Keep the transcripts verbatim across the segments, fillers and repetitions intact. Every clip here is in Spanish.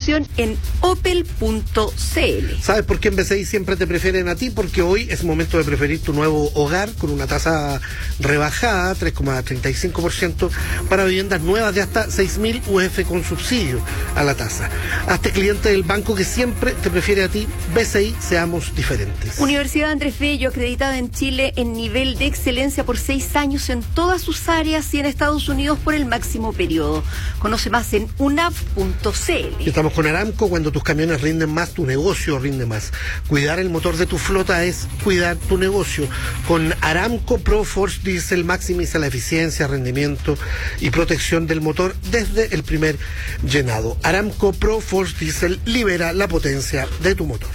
información en opel punto c l. ¿Sabes por qué en B C I siempre te prefieren a ti? Porque hoy es momento de preferir tu nuevo hogar con una tasa rebajada, tres coma treinta y cinco por ciento, para viviendas nuevas de hasta seis mil U F con subsidio a la tasa. Hazte cliente del banco que siempre te prefiere a ti. B C I, seamos diferentes. Universidad Andrés Bello, acreditada en Chile en nivel de excelencia por seis años en todas sus áreas y en Estados Unidos por el máximo periodo. Conoce más en u n a v punto c l. Estamos con Aramco. Cuando tus camiones rinden más, tu negocio rinde más. Cuidar el motor de tu flota es cuidar tu negocio. Con Aramco ProForce Diesel maximiza la eficiencia, rendimiento y protección del motor desde el primer llenado. Aramco ProForce Diesel libera la potencia de tu motor.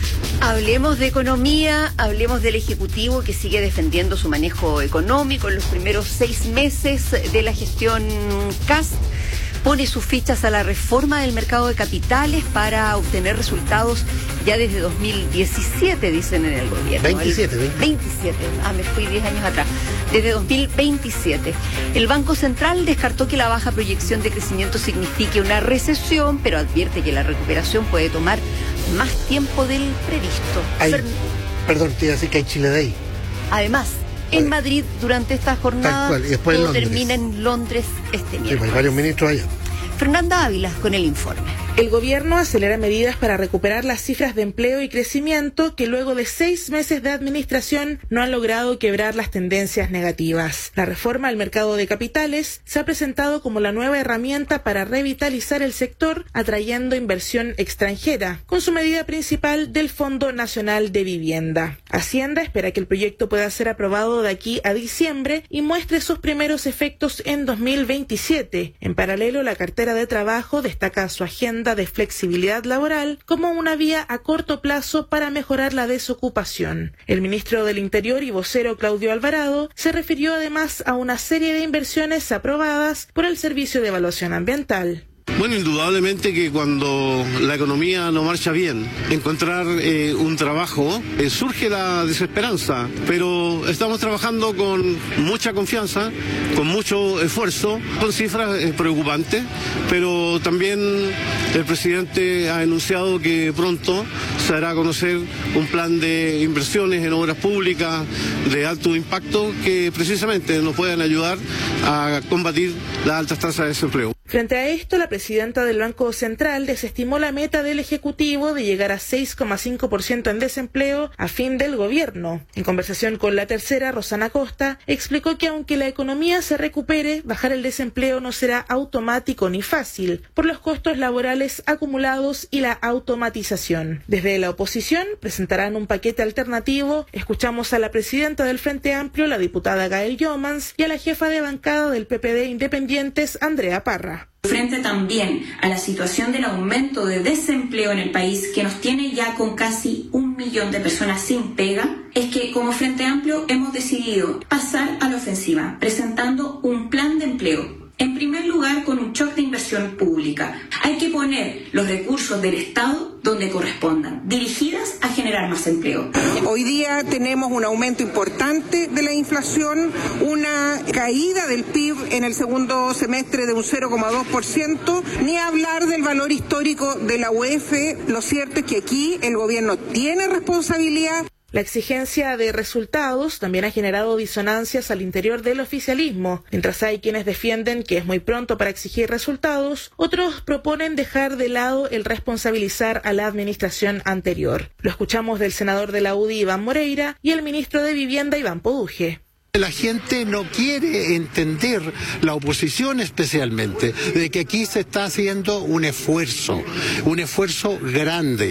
Hablemos de economía, hablemos del Ejecutivo que sigue defendiendo su manejo económico en los primeros seis meses de la gestión Kast. Pone sus fichas a la reforma del mercado de capitales para obtener resultados ya desde dos mil diecisiete, dicen en el gobierno. veintisiete, el, veintisiete, ah, me fui diez años atrás. Desde dos mil veintisiete. El Banco Central descartó que la baja proyección de crecimiento signifique una recesión, pero advierte que la recuperación puede tomar más tiempo del previsto. Hay, Fer... Perdón, te iba a decir que hay Chile Day. Además, en Madrid, durante esta jornada, todo termina en Londres este miércoles. Sí, hay varios ministros allá. Fernanda Ávila con el informe. El gobierno acelera medidas para recuperar las cifras de empleo y crecimiento que luego de seis meses de administración no han logrado quebrar las tendencias negativas. La reforma al mercado de capitales se ha presentado como la nueva herramienta para revitalizar el sector, atrayendo inversión extranjera, con su medida principal del Fondo Nacional de Vivienda. Hacienda espera que el proyecto pueda ser aprobado de aquí a diciembre y muestre sus primeros efectos en dos mil veintisiete. En paralelo, la cartera de trabajo destaca su agenda de flexibilidad laboral como una vía a corto plazo para mejorar la desocupación. El ministro del Interior y vocero Claudio Alvarado se refirió además a una serie de inversiones aprobadas por el Servicio de Evaluación Ambiental. Bueno, indudablemente que cuando la economía no marcha bien, encontrar eh, un trabajo, eh, surge la desesperanza, pero estamos trabajando con mucha confianza, con mucho esfuerzo, con cifras eh, preocupantes, pero también el presidente ha anunciado que pronto se hará a conocer un plan de inversiones en obras públicas de alto impacto que precisamente nos puedan ayudar a combatir las altas tasas de desempleo. Frente a esto, la presidenta del Banco Central desestimó la meta del Ejecutivo de llegar a seis coma cinco por ciento en desempleo a fin del gobierno. En conversación con La Tercera, Rosana Costa explicó que aunque la economía se recupere, bajar el desempleo no será automático ni fácil, por los costos laborales acumulados y la automatización. Desde la oposición presentarán un paquete alternativo. Escuchamos a la presidenta del Frente Amplio, la diputada Gael Jomans, y a la jefa de bancada del P P D Independientes, Andrea Parra. Frente también a la situación del aumento de desempleo en el país, que nos tiene ya con casi un millón de personas sin pega, es que como Frente Amplio hemos decidido pasar a la ofensiva, presentando un plan de empleo. En primer lugar, con un shock de inversión pública. Hay que poner los recursos del Estado donde correspondan, dirigidas a generar más empleo. Hoy día tenemos un aumento importante de la inflación, una caída del P I B en el segundo semestre de un cero coma dos por ciento, ni hablar del valor histórico de la U E F. Lo cierto es que aquí el gobierno tiene responsabilidad. La exigencia de resultados también ha generado disonancias al interior del oficialismo. Mientras hay quienes defienden que es muy pronto para exigir resultados, otros proponen dejar de lado el responsabilizar a la administración anterior. Lo escuchamos del senador de la U D I, Iván Moreira, y el ministro de Vivienda, Iván Poduje. La gente no quiere entender, la oposición especialmente, de que aquí se está haciendo un esfuerzo, un esfuerzo grande.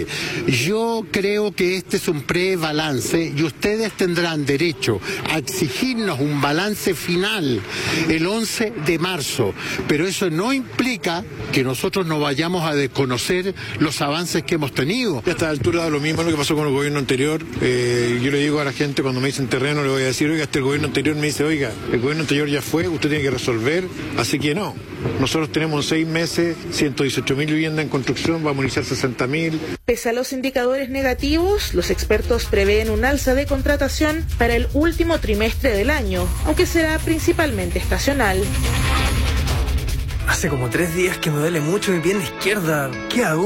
Yo creo que este es un pre-balance y ustedes tendrán derecho a exigirnos un balance final el once de marzo, pero eso no implica que nosotros no vayamos a desconocer los avances que hemos tenido. A esta altura da lo mismo lo que pasó con el gobierno anterior. Eh, yo le digo a la gente cuando me dicen terreno, le voy a decir, oiga, este el gobierno anterior me dice, oiga, el gobierno anterior ya fue, usted tiene que resolver, así que no. Nosotros tenemos en seis meses ciento dieciocho mil viviendas en construcción, vamos a iniciar sesenta mil. Pese a los indicadores negativos, los expertos prevén un alza de contratación para el último trimestre del año, aunque será principalmente estacional. Hace como tres días que me duele mucho mi pierna izquierda. ¿Qué hago?